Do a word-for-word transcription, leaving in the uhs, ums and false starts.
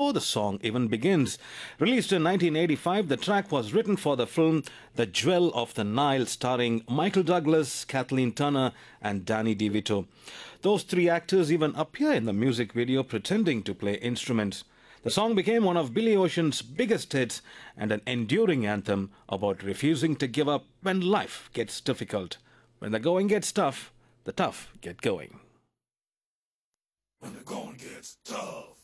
before the song even begins. Released in nineteen eighty-five, the track was written for the film The Jewel of the Nile, starring Michael Douglas, Kathleen Turner, and Danny DeVito. Those three actors even appear in the music video pretending to play instruments. The song became one of Billy Ocean's biggest hits and an enduring anthem about refusing to give up when life gets difficult. When the going gets tough, the tough get going. When the going gets tough.